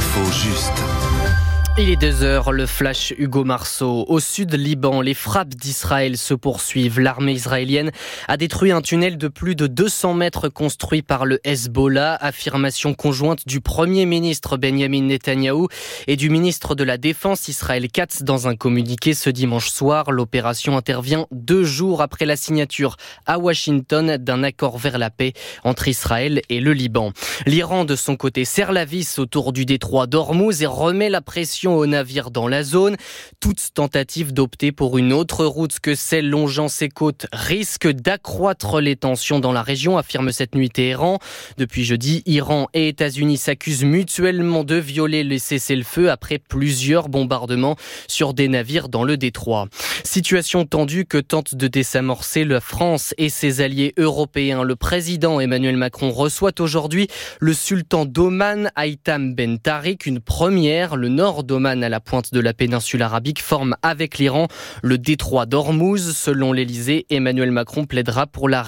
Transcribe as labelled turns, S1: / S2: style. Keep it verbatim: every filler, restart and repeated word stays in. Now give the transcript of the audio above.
S1: L'info juste.
S2: Il est deux heures, le flash Hugo Marceau. Au sud Liban, les frappes d'Israël se poursuivent. L'armée israélienne a détruit un tunnel de plus de deux cents mètres construit par le Hezbollah. Affirmation conjointe du Premier ministre Benjamin Netanyahou et du ministre de la Défense Israël Katz dans un communiqué ce dimanche soir. L'opération intervient deux jours après la signature à Washington d'un accord vers la paix entre Israël et le Liban. L'Iran, de son côté, serre la vis autour du détroit d'Ormuz et remet la pression aux navires dans la zone. Toute tentative d'opter pour une autre route que celle longeant ses côtes risque d'accroître les tensions dans la région, affirme cette nuit Téhéran. Depuis jeudi, Iran et États-Unis s'accusent mutuellement de violer les cessez-le-feu après plusieurs bombardements sur des navires dans le détroit. Situation tendue que tente de désamorcer la France et ses alliés européens. Le président Emmanuel Macron reçoit aujourd'hui le sultan d'Oman, Haitham Ben Tarik, une première. Le nord d'Oman, à la pointe de la péninsule arabique, forme avec l'Iran le détroit d'Ormuz. Selon l'Elysée, Emmanuel Macron plaidera pour la